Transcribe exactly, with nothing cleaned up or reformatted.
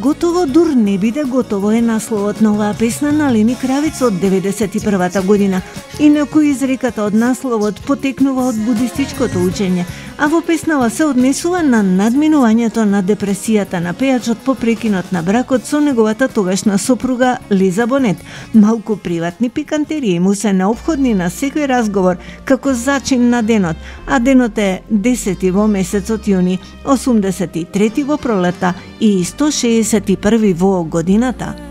Готово дур не биде готово е насловот на оваа песна на Лени Кравица од деветдесет и првата година. Инаку изреката од насловот потекнува од будистичкото учење, а во песнава се однесува на надминувањето на депресијата на пејачот по прекинот на бракот со неговата тогашна сопруга Лиза Бонет. Малку приватни пикантерии му се неопходни на секој разговор како зачин на денот, а денот е десети во месецот јуни, осумдесет и трети во пролета и сто шеесет и први во годината.